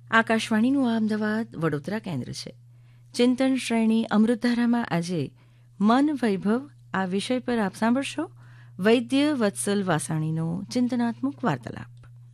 આકાશવાણીનું આ અમદાવાદ વડોદરા કેન્દ્ર છે. ચિંતન શ્રેણી અમૃતધારામાં આજે મન વૈભવ આ વિષય પર આપ સાંભળશો વૈદ્ય વત્સલ વાસાણીનો ચિંતનાત્મક વાર્તાલાપ.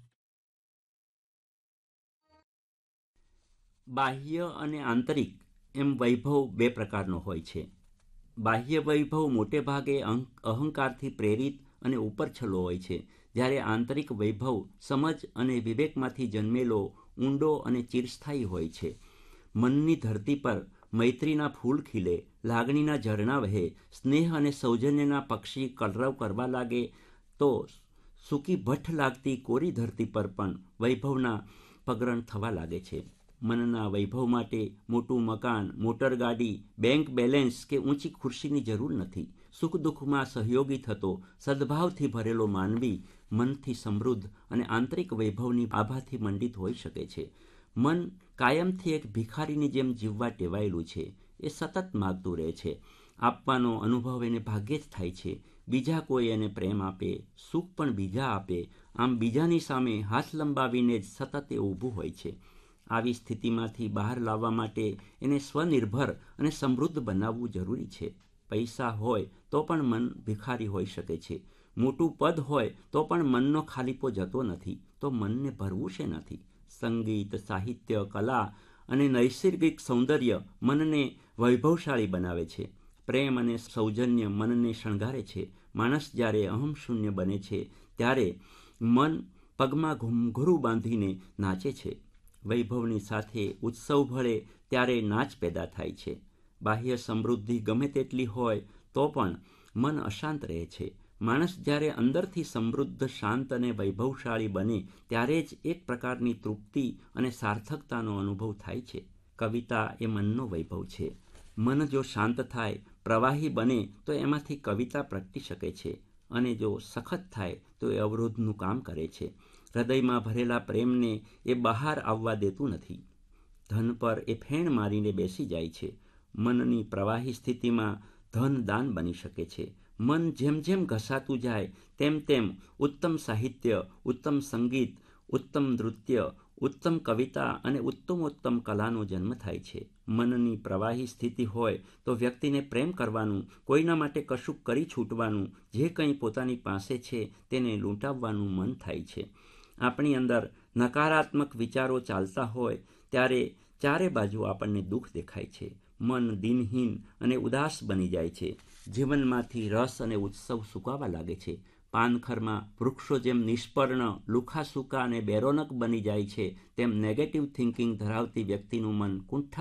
બાહ્ય અને આંતરિક એમ વૈભવ બે પ્રકારનો હોય છે. બાહ્ય વૈભવ મોટે ભાગે અહંકારથી પ્રેરિત અને ઉપરછલો હોય છે, જ્યારે આંતરિક વૈભવ સમજ અને વિવેકમાંથી જન્મેલો ઊંડો અને ચિરસ્થાયી હોય છે. મનની ધરતી પર મૈત્રીના ફૂલ ખીલે, લાગણીના ઝરણા વહે, સ્નેહ અને સૌજન્યના પક્ષી કલરવ કરવા લાગે તો સૂકી ભઠ્ઠ લાગતી કોરી ધરતી પર પણ વૈભવના પગરણ થવા લાગે છે. મનના વૈભવ માટે મોટું મકાન, મોટરગાડી, બેંક બેલેન્સ કે ઊંચી ખુરશીની જરૂર નથી. સુખ દુઃખમાં સહયોગી થતો સદભાવથી ભરેલો માનવી મનથી સમૃદ્ધ અને આંતરિક વૈભવની આભાથી મંડિત હોઈ શકે છે. મન કાયમથી એક ભિખારીની જેમ જીવવા ટેવાયેલું છે. એ સતત માગતું રહે છે. આપવાનો અનુભવ એને ભાગ્યે જ થાય છે. બીજા કોઈ એને પ્રેમ આપે, સુખ પણ બીજા આપે, આમ બીજાની સામે હાથ લંબાવીને જ સતત એ ઊભું હોય છે. આવી સ્થિતિમાંથી બહાર લાવવા માટે એને સ્વનિર્ભર અને સમૃદ્ધ બનાવવું જરૂરી છે. પૈસા હોય તો પણ મન ભિખારી હોઈ શકે છે. મોટું પદ હોય તો પણ મનનો ખાલીપો જતો નથી. તો મનને ભરવું શેનાથી? સંગીત, સાહિત્ય, કલા અને નૈસર્ગિક સૌંદર્ય મનને વૈભવશાળી બનાવે છે. પ્રેમ અને સૌજન્ય મનને શણગારે છે. માણસ જ્યારે અહંશૂન્ય બને છે ત્યારે મન પગમાં ઘૂંઘરું બાંધીને નાચે છે. વૈભવની સાથે ઉત્સવ ભળે ત્યારે નાચ પેદા થાય છે. બાહ્ય સમૃદ્ધિ ગમે તેટલી હોય તો પણ મન અશાંત રહે છે. માણસ જ્યારે અંદરથી સમૃદ્ધ, શાંત અને વૈભવશાળી બને ત્યારે જ એક પ્રકારની તૃપ્તિ અને સાર્થકતાનો અનુભવ થાય છે. કવિતા એ મનનો વૈભવ છે. મન જો શાંત થાય, પ્રવાહી બને તો એમાંથી કવિતા પ્રગટી શકે છે, અને જો સખત થાય તો એ અવરોધનું કામ કરે છે. હૃદયમાં ભરેલા પ્રેમને એ બહાર આવવા દેતું નથી. ધન પર એ ફેણ મારીને બેસી જાય છે. મનની પ્રવાહી સ્થિતિમાં ધન દાન બની શકે છે. મન જેમ જેમ ઘસાતું જાય તેમ તેમ ઉત્તમ સાહિત્ય, ઉત્તમ સંગીત, ઉત્તમ નૃત્ય, ઉત્તમ કવિતા અને ઉત્તમોત્તમ કલાનો જન્મ થાય છે. મનની પ્રવાહી સ્થિતિ હોય તો વ્યક્તિને પ્રેમ કરવાનું, કોઈના માટે કશુંક કરી છૂટવાનું, જે કંઈ પોતાની પાસે છે તેને લૂંટાવવાનું મન થાય છે. આપણી અંદર નકારાત્મક વિચારો ચાલતા હોય ત્યારે ચારે બાજુ આપણને દુઃખ દેખાય છે. મન દિનહીન અને ઉદાસ બની જાય છે. જીવનમાંથી રસ અને ઉત્સવ સુકાવા લાગે છે. પાનખરમાં વૃક્ષો જેમ નિષ્પર્ણ, લુખા સૂકા અને બેરોનક બની જાય છે, તેમ નેગેટિવ થિંકિંગ ધરાવતી વ્યક્તિનું મન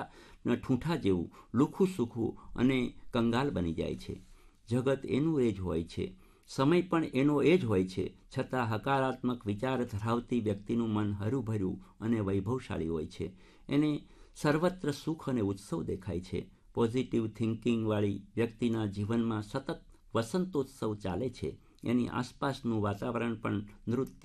ઠૂંઠા જેવું લુખું સૂખું અને કંગાલ બની જાય છે. જગત એનું એ જ હોય છે, સમય પણ એનો એ જ હોય છે, છતાં હકારાત્મક વિચાર ધરાવતી વ્યક્તિનું મન હર્યુંભર્યું અને વૈભવશાળી હોય છે. એને સર્વત્ર સુખ અને ઉત્સવ દેખાય છે. પોઝિટિવ થિંકિંગવાળી વ્યક્તિના જીવનમાં સતત વસંતોત્સવ ચાલે છે. એની આસપાસનું વાતાવરણ પણ નૃત્ય